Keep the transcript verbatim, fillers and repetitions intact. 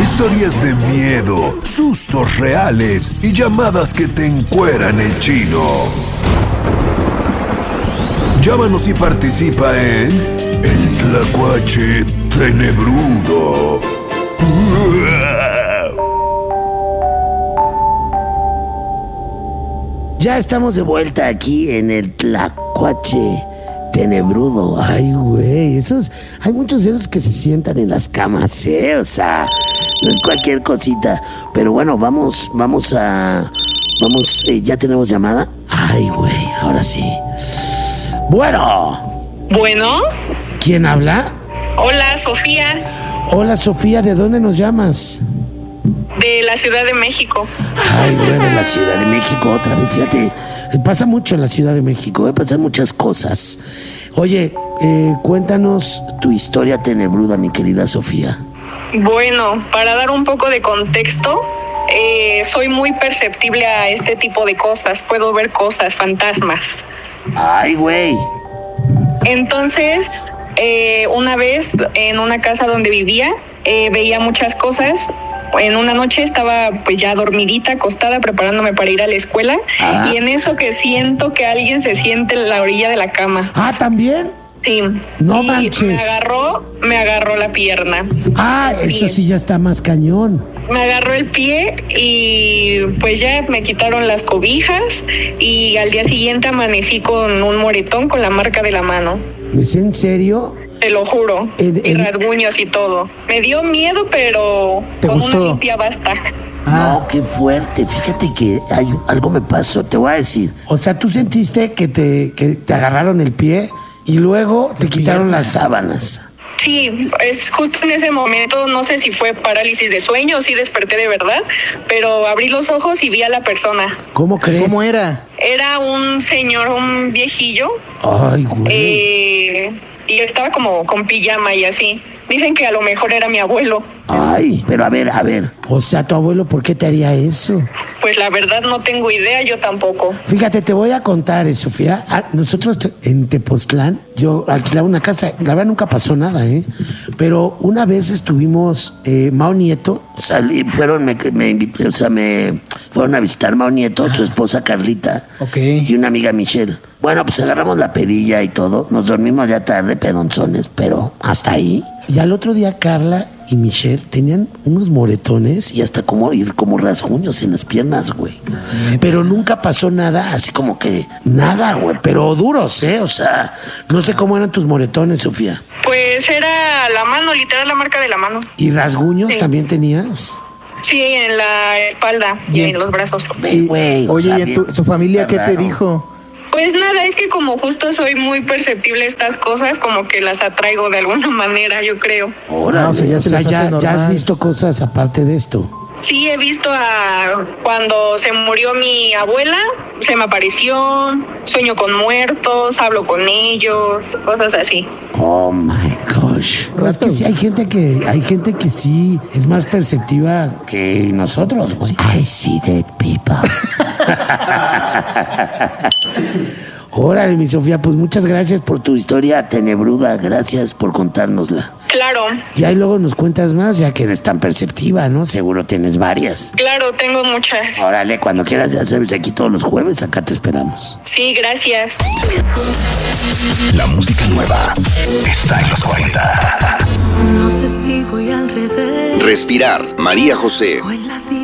Historias de miedo, sustos reales y llamadas que te encueran el chino. Llámanos y participa en El Tlacuache Tenebrudo. Ya estamos de vuelta aquí en el Tlacuache Tenebrudo. Ay, güey, esos, hay muchos de esos que se sientan en las camas, ¿eh? O sea, no es cualquier cosita. Pero bueno, vamos, vamos a... Vamos, eh, ¿ya tenemos llamada? Ay, güey, ahora sí. Bueno. Bueno. ¿Quién habla? Hola, Sofía. Hola, Sofía, ¿de dónde nos llamas? De la Ciudad de México. Ay, güey, de la Ciudad de México otra vez, fíjate. Pasa mucho en la Ciudad de México, ¿eh? Pasan muchas cosas. Oye, eh, cuéntanos tu historia tenebruda, mi querida Sofía. Bueno, para dar un poco de contexto, eh, soy muy perceptible a este tipo de cosas. Puedo ver cosas, fantasmas. Ay, güey. Entonces, eh, una vez en una casa donde vivía, eh, veía muchas cosas. En una noche estaba pues ya dormidita, acostada, preparándome para ir a la escuela. Ah. Y en eso que siento que alguien se siente en la orilla de la cama. Ah, ¿también? Sí. No y manches. Me agarró, me agarró la pierna. Ah, eso sí ya está más cañón. Me agarró el pie y pues ya me quitaron las cobijas y al día siguiente amanecí con un moretón con la marca de la mano. ¿Es en serio? Te lo juro, el, el... y rasguños y todo. Me dio miedo, pero con gustó? Una limpia basta. Ah. No, qué fuerte. Fíjate que hay, algo me pasó, te voy a decir. O sea, tú sentiste que te, que te agarraron el pie y luego te quitaron las sábanas. Sí, es justo en ese momento, no sé si fue parálisis de sueño o si desperté de verdad, pero abrí los ojos y vi a la persona. ¿Cómo crees? ¿Cómo era? Era un señor, un viejillo. Ay, güey. Eh... Y estaba como con pijama y así. Dicen que a lo mejor era mi abuelo. Ay, pero a ver, a ver. O sea, tu abuelo, ¿por qué te haría eso? Pues la verdad no tengo idea, yo tampoco. Fíjate, te voy a contar, eh, Sofía. Ah, nosotros en Tepoztlán, yo alquilaba una casa. La verdad nunca pasó nada, ¿eh? Pero una vez estuvimos, eh, Mao Nieto, salí, fueron, me, me invité, o sea, me fueron a visitar Mao Nieto, su esposa Carlita. Ok. Y una amiga Michelle. Bueno, pues agarramos la pedilla y todo. Nos dormimos ya tarde, pedonzones, pero hasta ahí. Y al otro día Carla y Michelle tenían unos moretones y hasta como ir como rasguños en las piernas, güey. Pero nunca pasó nada, así como que nada, güey. Pero duros, ¿eh? O sea, no sé cómo eran tus moretones, Sofía. Pues era la mano, literal la marca de la mano. ¿Y rasguños sí. también tenías? Sí, en la espalda y en los brazos. Wey, wey, Oye, o sea, ¿y tu, tu familia qué te dijo? Pues nada, es que como justo soy muy perceptible a estas cosas, como que las atraigo de alguna manera, yo creo. Ahora, o sea, ya, se o sea, ya, ya has visto cosas aparte de esto. Sí, he visto a cuando se murió mi abuela, se me apareció, sueño con muertos, hablo con ellos, cosas así. Oh my gosh. Pero es que sí hay gente que hay gente que sí es más perceptiva que nosotros, güey. I see dead people. Órale, mi Sofía, pues muchas gracias por tu historia tenebruda, gracias por contárnosla. Claro. Y ahí luego nos cuentas más, ya que eres tan perceptiva, ¿no? Seguro tienes varias. Claro, tengo muchas. Órale, cuando quieras, ya sabes, aquí todos los jueves, acá te esperamos. Sí, gracias. La música nueva está en los cuarenta. No sé si voy al revés. Respirar, María José. O en la